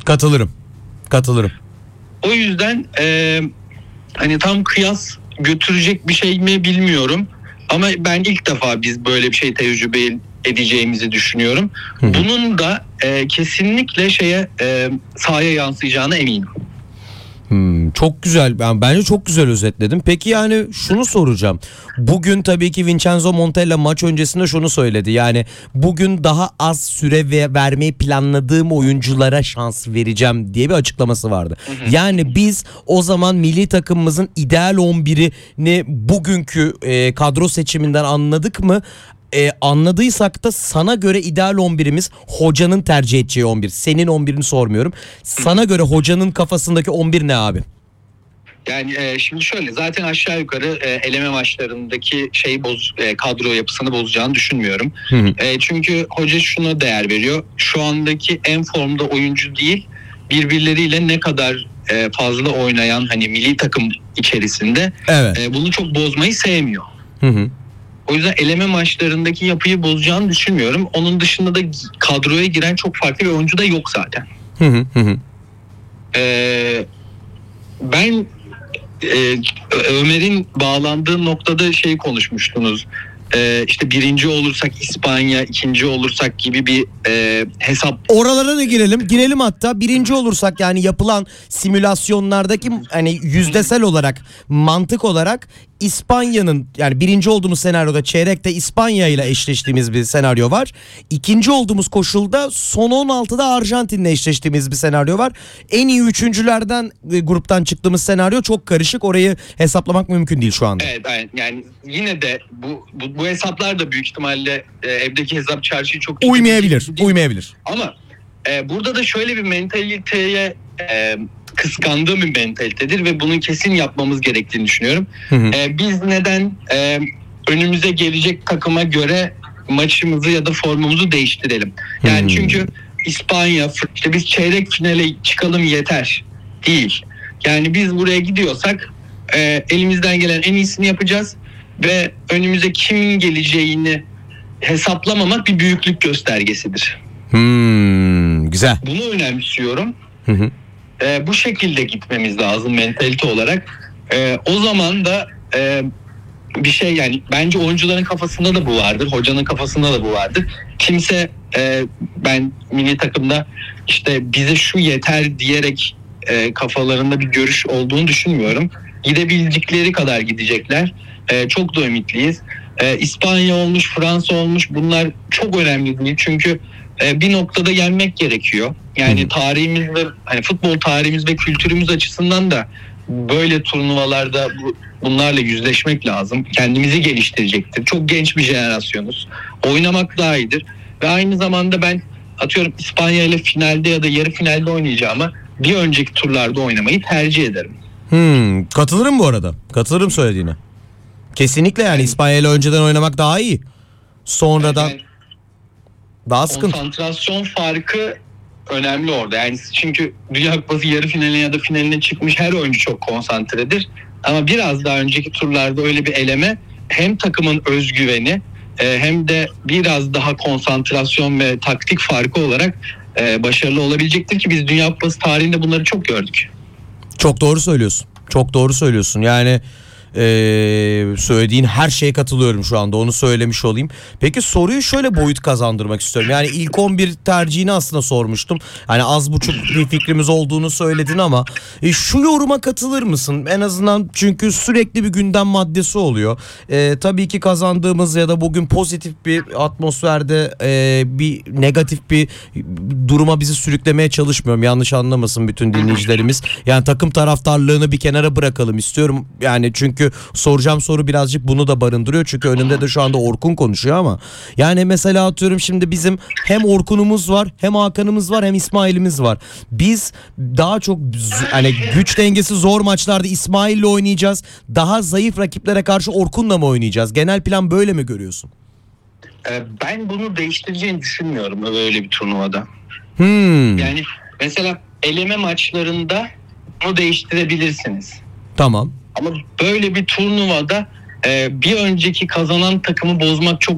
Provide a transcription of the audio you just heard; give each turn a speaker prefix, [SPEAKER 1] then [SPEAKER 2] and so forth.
[SPEAKER 1] Katılırım.
[SPEAKER 2] O yüzden hani tam kıyas götürecek bir şey mi bilmiyorum. Ama ben ilk defa biz böyle bir şey tecrübe edeceğimizi düşünüyorum. Bunun da kesinlikle sahaya yansıyacağına eminim.
[SPEAKER 1] Çok güzel. Bence çok güzel özetledim. Peki yani şunu soracağım. Bugün tabii ki Vincenzo Montella maç öncesinde şunu söyledi. Yani bugün daha az süre vermeyi planladığım oyunculara şans vereceğim diye bir açıklaması vardı. Yani biz o zaman milli takımımızın ideal 11'ini bugünkü kadro seçiminden anladık mı? Anladıysak da sana göre ideal 11'imiz hocanın tercih edeceği 11. Senin 11'ini sormuyorum. Sana göre hocanın kafasındaki 11 ne abi?
[SPEAKER 2] Yani şimdi şöyle, zaten aşağı yukarı eleme maçlarındaki kadro yapısını bozacağını düşünmüyorum. Çünkü hoca şuna değer veriyor. Şu andaki en formda oyuncu değil, birbirleriyle ne kadar fazla oynayan hani milli takım içerisinde,
[SPEAKER 1] evet.
[SPEAKER 2] Bunu çok bozmayı sevmiyor. O yüzden eleme maçlarındaki yapıyı bozacağını düşünmüyorum. Onun dışında da kadroya giren çok farklı bir oyuncu da yok zaten. Ben Ömer'in bağlandığı noktada konuşmuştunuz. İşte birinci olursak İspanya, ikinci olursak gibi bir hesap.
[SPEAKER 1] Oralara da girelim hatta birinci olursak, yani yapılan simülasyonlardaki hani yüzdesel olarak, mantık olarak İspanya'nın, yani birinci olduğumuz senaryoda çeyrekte İspanya ile eşleştiğimiz bir senaryo var. İkinci olduğumuz koşulda son 16'da Arjantin'le eşleştiğimiz bir senaryo var. En iyi üçüncülerden gruptan çıktığımız senaryo çok karışık. Orayı hesaplamak mümkün değil şu anda.
[SPEAKER 2] Evet, yani yine de bu hesaplar da büyük ihtimalle evdeki hesap çarşıyı çok
[SPEAKER 1] uymayabilir.
[SPEAKER 2] Ama burada da şöyle bir mentaliteye kıskandığım bir mentalitedir ve bunun kesin yapmamız gerektiğini düşünüyorum. Biz neden önümüze gelecek takıma göre maçımızı ya da formumuzu değiştirelim? Yani çünkü İspanya, işte biz çeyrek finale çıkalım yeter değil. Yani biz buraya gidiyorsak elimizden gelen en iyisini yapacağız ve önümüze kimin geleceğini hesaplamamak bir büyüklük göstergesidir.
[SPEAKER 1] Güzel.
[SPEAKER 2] Bunu önemsiyorum. Bu şekilde gitmemiz lazım mentalite olarak. O zaman da bir şey, yani bence oyuncuların kafasında da bu vardır, hocanın kafasında da bu vardır. Kimse ben milli takımda işte bize şu yeter diyerek kafalarında bir görüş olduğunu düşünmüyorum. Gidebildikleri kadar gidecekler. Çok da ümitliyiz. İspanya olmuş, Fransa olmuş, bunlar çok önemli değil. Çünkü bir noktada yenmek gerekiyor. Yani tarihimiz ve hani futbol tarihimiz ve kültürümüz açısından da böyle turnuvalarda bunlarla yüzleşmek lazım. Kendimizi geliştirecektir. Çok genç bir jenerasyonuz. Oynamak daha iyidir. Ve aynı zamanda ben atıyorum İspanya ile finalde ya da yarı finalde oynayacağıma bir önceki turlarda oynamayı tercih ederim.
[SPEAKER 1] Katılırım bu arada. Katılırım söylediğine. Kesinlikle, yani İspanya ile önceden oynamak daha iyi. Sonradan daha sıkıntı.
[SPEAKER 2] Konsantrasyon farkı önemli orada. Yani çünkü Dünya Kupası yarı finaline ya da finaline çıkmış her oyuncu çok konsantredir. Ama biraz daha önceki turlarda öyle bir eleme hem takımın özgüveni hem de biraz daha konsantrasyon ve taktik farkı olarak başarılı olabilecektir ki biz Dünya Kupası tarihinde bunları çok gördük.
[SPEAKER 1] Çok doğru söylüyorsun. Yani söylediğin her şeye katılıyorum şu anda, onu söylemiş olayım. Peki soruyu şöyle boyut kazandırmak istiyorum. Yani ilk 11 tercihini aslında sormuştum. Hani az buçuk bir fikrimiz olduğunu söyledin ama şu yoruma katılır mısın? En azından çünkü sürekli bir gündem maddesi oluyor. Tabii ki kazandığımız ya da bugün pozitif bir atmosferde bir negatif bir duruma bizi sürüklemeye çalışmıyorum. Yanlış anlamasın bütün dinleyicilerimiz. Yani takım taraftarlığını bir kenara bırakalım istiyorum. Yani çünkü soracağım soru birazcık bunu da barındırıyor. Çünkü önümde de şu anda Orkun konuşuyor ama yani mesela atıyorum şimdi bizim hem Orkun'umuz var, hem Hakan'ımız var, hem İsmail'imiz var. Biz daha çok hani güç dengesi zor maçlarda İsmail'le oynayacağız. Daha zayıf rakiplere karşı Orkun'la mı oynayacağız? Genel plan böyle mi görüyorsun?
[SPEAKER 2] Ben bunu değiştireceğini düşünmüyorum böyle bir turnuvada. Yani mesela eleme maçlarında bunu değiştirebilirsiniz.
[SPEAKER 1] Tamam.
[SPEAKER 2] Ama böyle bir turnuvada bir önceki kazanan takımı bozmak çok